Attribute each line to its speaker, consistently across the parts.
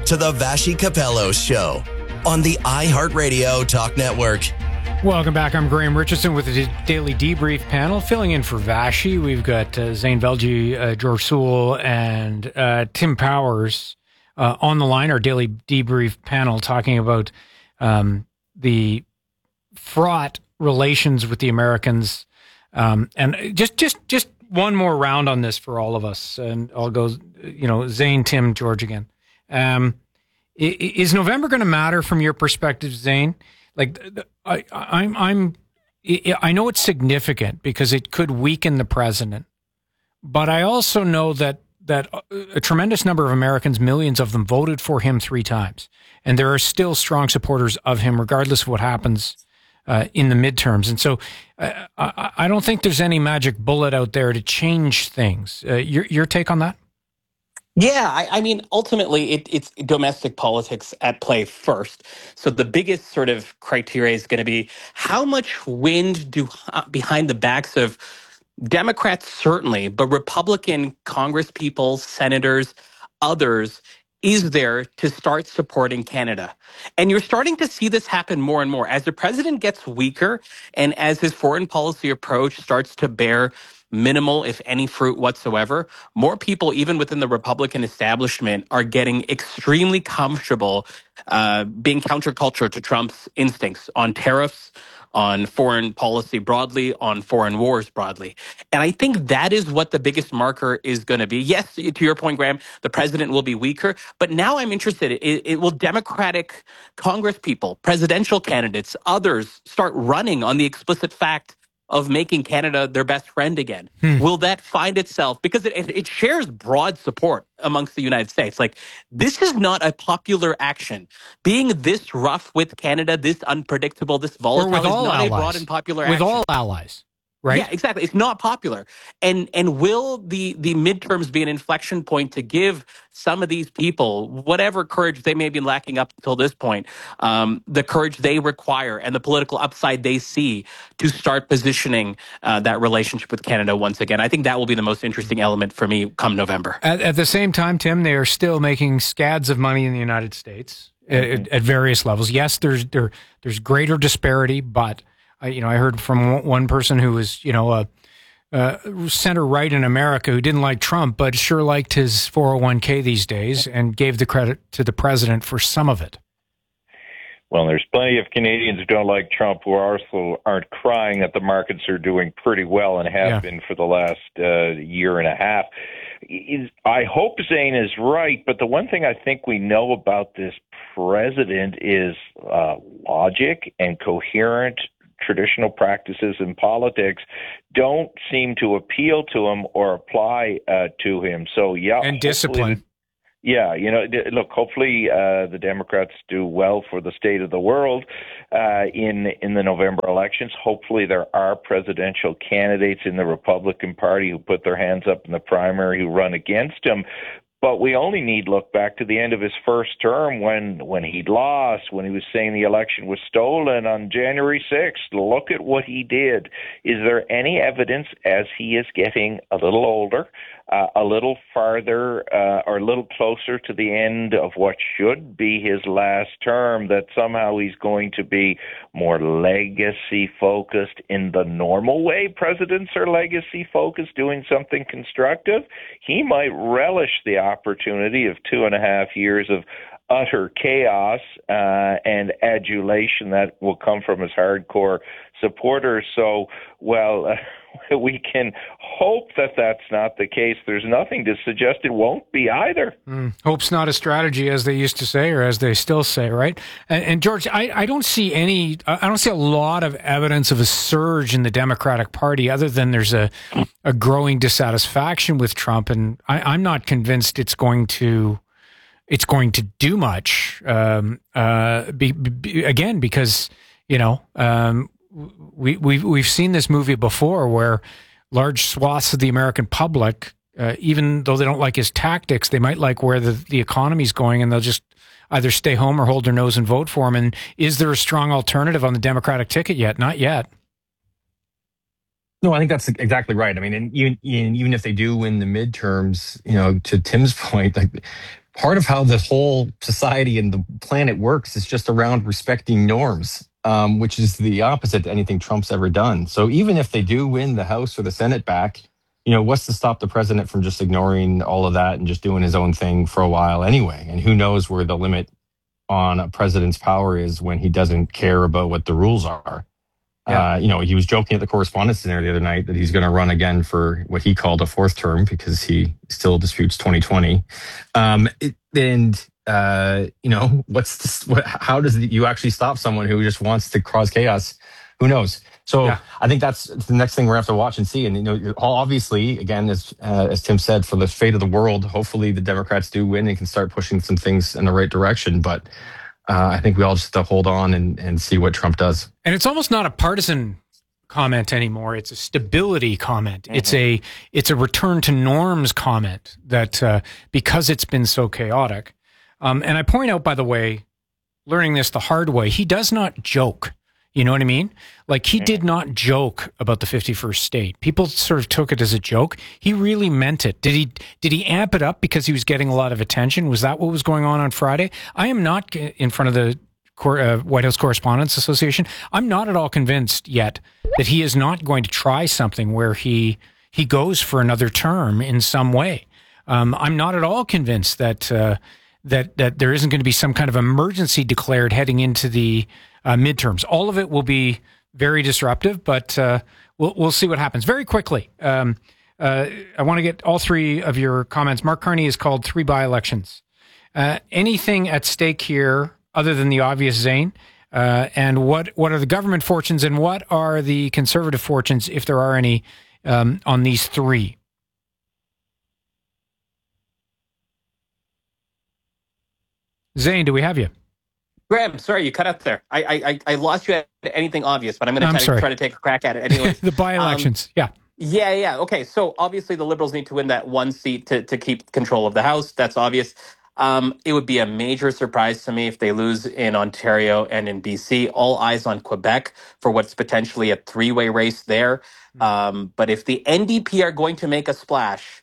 Speaker 1: to the Vassy Capello Show on the iHeartRadio Talk Network.
Speaker 2: Welcome back. I'm Graham Richardson with the Daily Debrief panel. Filling in for Vassy, we've got Zain Velji, George Sewell, and Tim Powers on the line, our Daily Debrief panel, talking about the fraught relations with the Americans. And just one more round on this for all of us. And I'll go, Zain, Tim, George again. Is November going to matter from your perspective, Zain? Like, I know it's significant because it could weaken the president, but I also know that a tremendous number of Americans, millions of them, voted for him 3 times, and there are still strong supporters of him, regardless of what happens in the midterms. And so, I don't think there's any magic bullet out there to change things. Your take on that?
Speaker 3: Yeah, I mean, ultimately, it's domestic politics at play first. So the biggest sort of criteria is going to be how much wind behind the backs of Democrats, certainly, but Republican congresspeople, senators, others, is there to start supporting Canada. And you're starting to see this happen more and more. As the president gets weaker and as his foreign policy approach starts to bear minimal, if any, fruit whatsoever, more people, even within the Republican establishment, are getting extremely comfortable being counterculture to Trump's instincts on tariffs, on foreign policy broadly, on foreign wars broadly. And I think that is what the biggest marker is going to be. Yes, to your point, Graham, the president will be weaker, but now I'm interested. It will Democratic Congress people, presidential candidates, others start running on the explicit fact of making Canada their best friend again? Will that find itself, because it shares broad support amongst the United States. Like, this is not a popular action. Being this rough with Canada, this unpredictable, this volatile, is not a broad and popular action.
Speaker 2: With all allies, right?
Speaker 3: Yeah, exactly. It's not popular. And will the midterms be an inflection point to give some of these people whatever courage they may be lacking up until this point, the courage they require and the political upside they see to start positioning that relationship with Canada once again? I think that will be the most interesting element for me come November.
Speaker 2: At the same time, Tim, they are still making scads of money in the United States at various levels. Yes, there's greater disparity, but I heard from one person who was, center right in America who didn't like Trump, but sure liked his 401k these days and gave the credit to the president for some of it.
Speaker 4: Well, there's plenty of Canadians who don't like Trump who also aren't crying that the markets are doing pretty well and have been for the last year and a half. I hope Zain is right, but the one thing I think we know about this president is logic and coherent traditional practices in politics don't seem to appeal to him or apply to him. So,
Speaker 2: and discipline.
Speaker 4: Yeah, look, hopefully the Democrats do well for the state of the world in the November elections. Hopefully there are presidential candidates in the Republican Party who put their hands up in the primary who run against him. But we only need look back to the end of his first term when he lost, when he was saying the election was stolen on January 6th. Look at what he did. Is there any evidence as he is getting a little older, a little farther or a little closer to the end of what should be his last term, that somehow he's going to be more legacy-focused in the normal way presidents are legacy-focused, doing something constructive? He might relish the opportunity of 2.5 years of utter chaos and adulation that will come from his hardcore supporters. So, we can hope that that's not the case. There's nothing to suggest it won't be either.
Speaker 2: Hope's not a strategy, as they used to say, or as they still say, right? And George, I don't see a lot of evidence of a surge in the Democratic Party, other than there's a growing dissatisfaction with Trump, and I'm not convinced it's going to do much. Again, because we've seen this movie before, where large swaths of the American public, even though they don't like his tactics, they might like where the economy's going, and they'll just either stay home or hold their nose and vote for him. And is there a strong alternative on the Democratic ticket yet? Not yet.
Speaker 5: No, I think that's exactly right. I mean, and even if they do win the midterms, to Tim's point, like, part of how the whole society and the planet works is just around respecting norms, which is the opposite to anything Trump's ever done. So even if they do win the House or the Senate back, what's to stop the president from just ignoring all of that and just doing his own thing for a while anyway? And who knows where the limit on a president's power is when he doesn't care about what the rules are. Yeah. He was joking at the Correspondents' Dinner the other night that he's going to run again for what he called a fourth term because he still disputes 2020. What's this, how does you actually stop someone who just wants to cause chaos? Who knows? So yeah. I think that's the next thing we're going to have to watch and see. And, obviously, again, as Tim said, for the fate of the world, hopefully the Democrats do win and can start pushing some things in the right direction. But I think we all just have to hold on and see what Trump does.
Speaker 2: And it's almost not a partisan comment anymore. It's a stability comment. Mm-hmm. It's a return to norms comment that because it's been so chaotic. And I point out, by the way, learning this the hard way, he does not joke. You know what I mean? Like, he did not joke about the 51st state. People sort of took it as a joke. He really meant it. Did he amp it up because he was getting a lot of attention? Was that what was going on Friday? I am not in front of the White House Correspondents Association. I'm not at all convinced yet that he is not going to try something where he goes for another term in some way. I'm not at all convinced that there isn't going to be some kind of emergency declared heading into the midterms. All of it will be very disruptive, but we'll see what happens. Very quickly, I want to get all three of your comments. Mark Carney has called 3 by-elections. Anything at stake here other than the obvious, Zane? And what are the government fortunes and what are the conservative fortunes, if there are any, on these 3? Zane, do we have you?
Speaker 3: Graham, sorry, you cut out there. I lost you at anything obvious, but I'm going to try to take a crack at it anyway.
Speaker 2: The by-elections, yeah.
Speaker 3: Yeah. Okay, so obviously the Liberals need to win that 1 seat to keep control of the House. That's obvious. It would be a major surprise to me if they lose in Ontario and in BC. All eyes on Quebec for what's potentially a 3-way race there. But if the NDP are going to make a splash,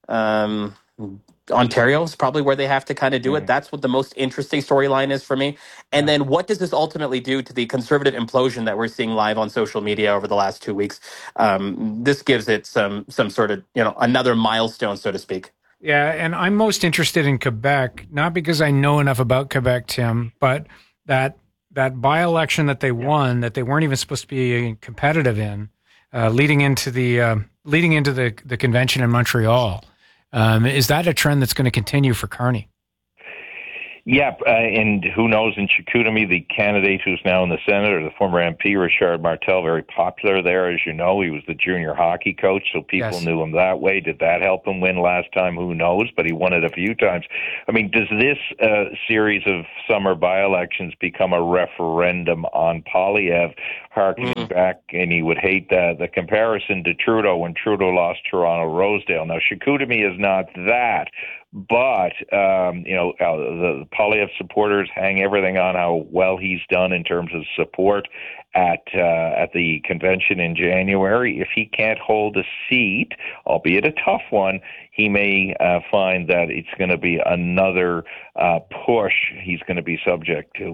Speaker 3: Ontario is probably where they have to kind of do it. That's what the most interesting storyline is for me. And then what does this ultimately do to the conservative implosion that we're seeing live on social media over the last 2 weeks? This gives it some sort of, another milestone, so to speak.
Speaker 2: Yeah, and I'm most interested in Quebec, not because I know enough about Quebec, Tim, but that by-election that they won, that they weren't even supposed to be competitive in, leading into the convention in Montreal. Is that a trend that's going to continue for Carney?
Speaker 4: Yeah, and who knows, in Chicoutimi, the candidate who's now in the Senate, or the former MP, Richard Martel, very popular there, as you know. He was the junior hockey coach, so people knew him that way. Did that help him win last time? Who knows, but he won it a few times. I mean, does this series of summer by-elections become a referendum on Poilievre, harkening back, and he would hate the comparison to Trudeau when Trudeau lost Toronto-Rosedale. Now, Chicoutimi is not that, but, the Poilievre supporters hang everything on how well he's done in terms of support at the convention in January. If he can't hold a seat, albeit a tough one, he may find that it's going to be another push he's going to be subject to.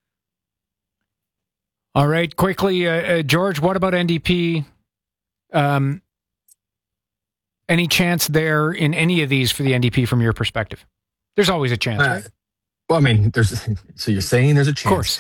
Speaker 2: All right, quickly, George, what about NDP? Any chance there in any of these for the NDP from your perspective? There's always a chance, right?
Speaker 5: Well, I mean, so you're saying there's a chance.
Speaker 2: Of course.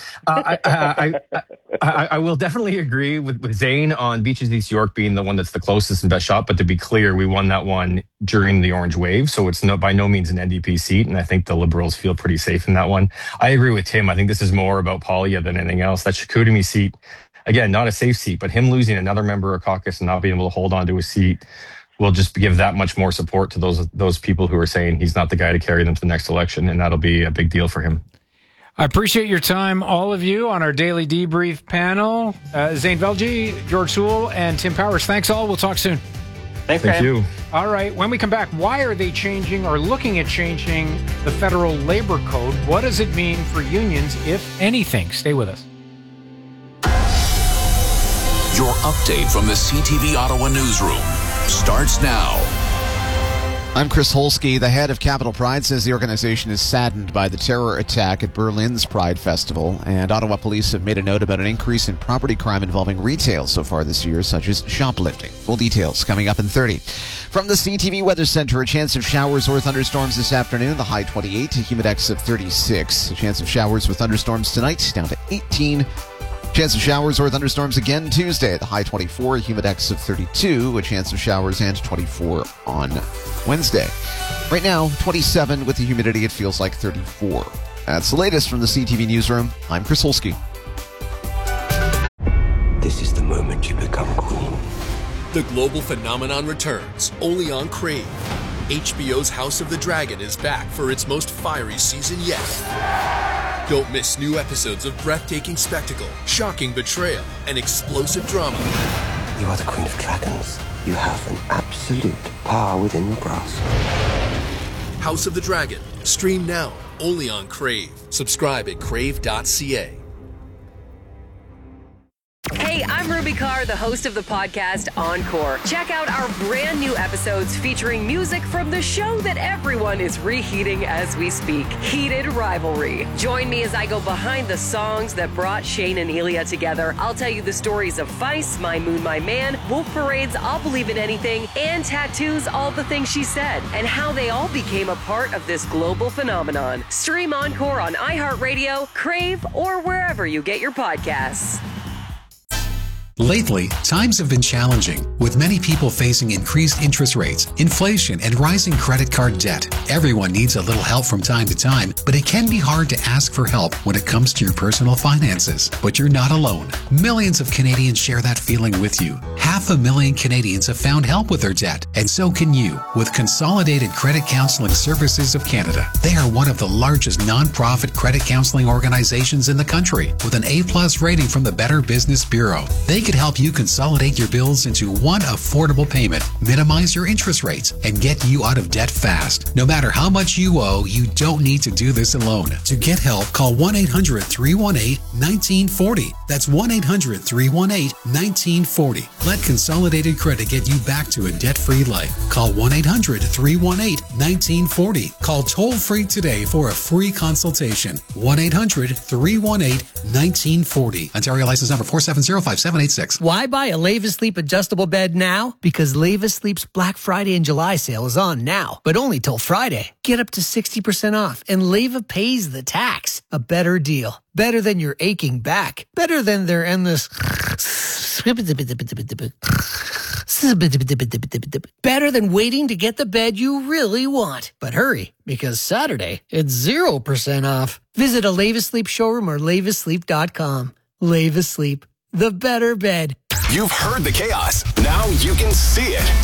Speaker 5: I will definitely agree with Zane on Beaches East York being the one that's the closest and best shot. But to be clear, we won that one during the Orange Wave. So it's by no means an NDP seat. And I think the Liberals feel pretty safe in that one. I agree with Tim. I think this is more about Poilievre than anything else. That Chicoutimi seat, again, not a safe seat, but him losing another member of caucus and not being able to hold on to a seat will just give that much more support to those people who are saying he's not the guy to carry them to the next election, and that'll be a big deal for him.
Speaker 2: I appreciate your time, all of you, on our daily debrief panel. Zane Velji, George Sewell, and Tim Powers. Thanks all. We'll talk soon.
Speaker 3: Thank
Speaker 5: you.
Speaker 2: All right. When we come back, why are they changing or looking at changing the federal labor code? What does it mean for unions, if anything? Stay with us.
Speaker 6: Your update from the CTV Ottawa newsroom starts now. I'm Chris Holsky. The head of Capital Pride says the organization is saddened by the terror attack at Berlin's Pride Festival, and Ottawa police have made a note about an increase in property crime involving retail so far this year, such as shoplifting. Full details coming up in 30. From the CTV Weather Center, a chance of showers or thunderstorms this afternoon, the high 28, a humidex of 36. A chance of showers with thunderstorms tonight, down to 18. Chance of showers or thunderstorms again Tuesday, the high 24, humidex of 32, a chance of showers and 24 on Wednesday. Right now, 27 with the humidity, it feels like 34. That's the latest from the CTV Newsroom. I'm Chris Holsky.
Speaker 7: This is the moment you become queen.
Speaker 8: The global phenomenon returns, only on Crave. HBO's House of the Dragon is back for its most fiery season yet. Don't miss new episodes of breathtaking spectacle, shocking betrayal, and explosive drama.
Speaker 7: You are the Queen of Dragons. You have an absolute power within your grasp.
Speaker 8: House of the Dragon. Stream now, only on Crave. Subscribe at crave.ca.
Speaker 9: Hey, I'm Ruby Carr, the host of the podcast Encore. Check out our brand new episodes featuring music from the show that everyone is reheating as we speak, Heated Rivalry. Join me as I go behind the songs that brought Shane and Elia together. I'll tell you the stories of Feist, My Moon, My Man, Wolf Parade's I'll Believe in Anything, and Tattoo's All the Things She Said, and how they all became a part of this global phenomenon. Stream Encore on iHeartRadio, Crave, or wherever you get your podcasts.
Speaker 10: Lately, times have been challenging, with many people facing increased interest rates, inflation, and rising credit card debt. Everyone needs a little help from time to time, but it can be hard to ask for help when it comes to your personal finances. But you're not alone. Millions of Canadians share that feeling with you. 500,000 Canadians have found help with their debt, and so can you, with Consolidated Credit Counseling Services of Canada. They are one of the largest nonprofit credit counseling organizations in the country, with an A+ rating from the Better Business Bureau. They could help you consolidate your bills into one affordable payment, minimize your interest rates, and get you out of debt fast. No matter how much you owe, you don't need to do this alone. To get help, call 1-800-318-1940. That's 1-800-318-1940. Let Consolidated Credit get you back to a debt-free life. Call 1-800-318-1940. Call toll-free today for a free consultation. 1-800-318-1940. Ontario license number 4705786.
Speaker 11: Why buy a Leva Sleep adjustable bed now? Because Leva Sleep's Black Friday and July sale is on now, but only till Friday. Get up to 60% off, and Leva pays the tax. A better deal. Better than your aching back. Better than their endless... Better than waiting to get the bed you really want. But hurry, because Saturday, it's 0% off. Visit a Leva Sleep showroom or levasleep.com. Leva Sleep. The better bed.
Speaker 12: You've heard the chaos. Now you can see it.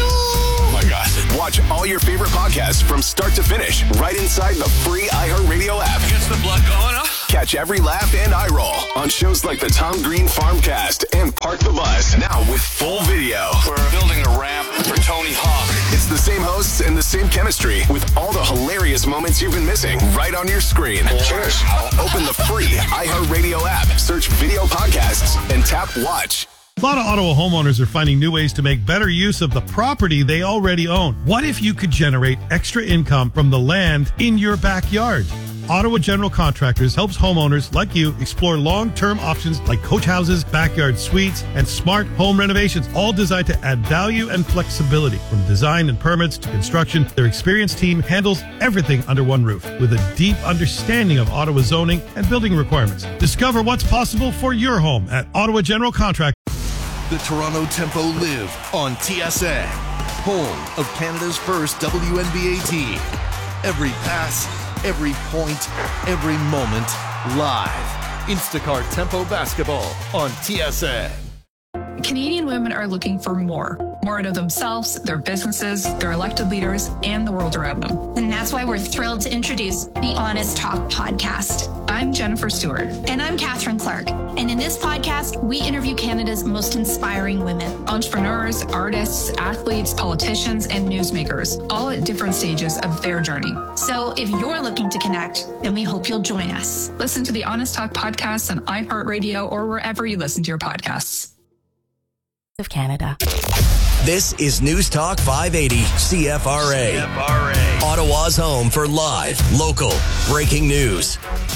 Speaker 12: Oh my God. Watch all your favorite podcasts from start to finish right inside the free iHeartRadio app.
Speaker 13: Gets the blood going, huh?
Speaker 12: Catch every laugh and eye roll on shows like the Tom Green Farmcast and Park the Bus. Now with full video.
Speaker 13: We're building a ramp for Tony Hawk.
Speaker 12: It's the same hosts and the same chemistry with all the hilarious moments you've been missing right on your screen.
Speaker 13: Cheers.
Speaker 12: Open the free iHeartRadio app, search video podcasts, and tap watch.
Speaker 14: A lot of Ottawa homeowners are finding new ways to make better use of the property they already own. What if you could generate extra income from the land in your backyard? Ottawa General Contractors helps homeowners like you explore long-term options like coach houses, backyard suites, and smart home renovations, all designed to add value and flexibility. From design and permits to construction, their experienced team handles everything under one roof with a deep understanding of Ottawa zoning and building requirements. Discover what's possible for your home at Ottawa General Contractors.
Speaker 15: The Toronto Tempo live on TSN, home of Canada's first WNBA team. Every pass, every point, every moment, live. Instacart Tempo Basketball on TSN.
Speaker 16: Canadian women are looking for more out of themselves, their businesses, their elected leaders, and the world around them.
Speaker 17: And that's why we're thrilled to introduce the Honest Talk podcast.
Speaker 16: I'm Jennifer Stewart.
Speaker 17: And I'm Catherine Clark. And in this podcast, we interview Canada's most inspiring women.
Speaker 16: Entrepreneurs, artists, athletes, politicians, and newsmakers, all at different stages of their journey.
Speaker 17: So if you're looking to connect, then we hope you'll join us.
Speaker 16: Listen to the Honest Talk podcast on iHeartRadio or wherever you listen to your podcasts.
Speaker 18: Of Canada.
Speaker 1: This is News Talk 580 CFRA. Ottawa's home for live, local, breaking news.